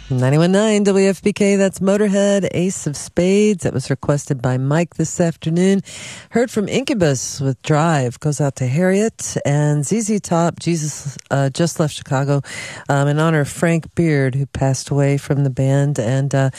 91.9 WFPK, that's Motorhead, Ace of Spades. That was requested by Mike this afternoon. Heard from Incubus with Drive. Goes out to Harriet. And ZZ Top, Jesus Just Left Chicago, in honor of Frank Beard, who passed away from the band. And that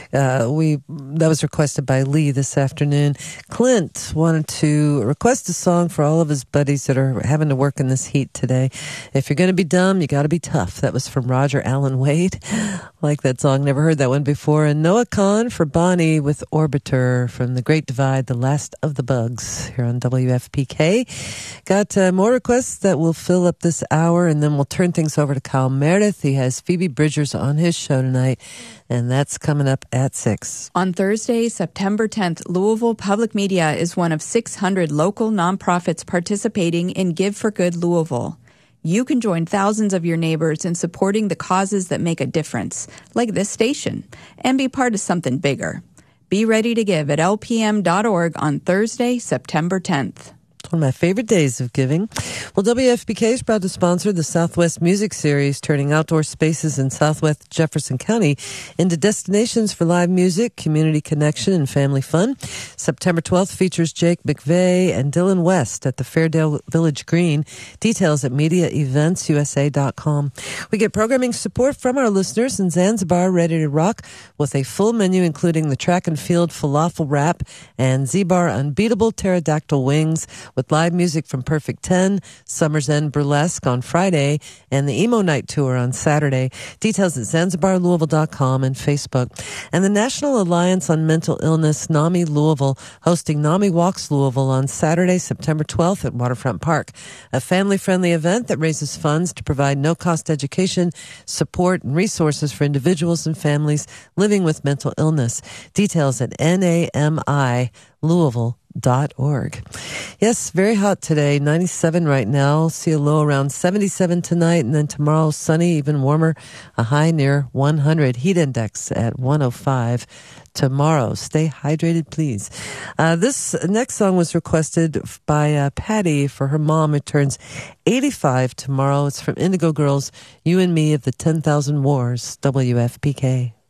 was requested by Lee this afternoon. Clint wanted to request a song for all of his buddies that are having to work in this heat today. If you're going to be dumb, you got to be tough. That was from Roger Allen Wade. Like that song, never heard that one before. And Noah Kahn for Bonnie with Orbiter from The Great Divide, The Last of the Bugs, here on WFPK. Got more requests that will fill up this hour, and then we'll turn things over to Kyle Meredith. He has Phoebe Bridgers on his show tonight, and that's coming up at 6. On Thursday, September 10th, Louisville Public Media is one of 600 local nonprofits participating in Give for Good Louisville. You can join thousands of your neighbors in supporting the causes that make a difference, like this station, and be part of something bigger. Be ready to give at lpm.org on Thursday, September 10th. One of my favorite days of giving. Well, WFPK is proud to sponsor the Southwest Music Series, turning outdoor spaces in Southwest Jefferson County into destinations for live music, community connection, and family fun. September 12th features Jake McVeigh and Dylan West at the Fairdale Village Green. Details at mediaeventsusa.com. We get programming support from our listeners in Zanzibar, ready to rock with a full menu including the track and field falafel wrap and Z-Bar Unbeatable Pterodactyl Wings, with live music from Perfect 10, Summer's End Burlesque on Friday, and the Emo Night Tour on Saturday. Details at ZanzibarLouisville.com and Facebook. And the National Alliance on Mental Illness, NAMI Louisville, hosting NAMI Walks Louisville on Saturday, September 12th at Waterfront Park. A family-friendly event that raises funds to provide no-cost education, support, and resources for individuals and families living with mental illness. Details at NAMILouisville.org. Yes, very hot today, 97 right now. See a low around 77 tonight, and then tomorrow sunny, even warmer, a high near 100. Heat index at 105 tomorrow. Stay hydrated, please. This next song was requested by Patty for her mom, who turns 85 tomorrow. It's from Indigo Girls, You and Me of the 10,000 Wars, WFPK.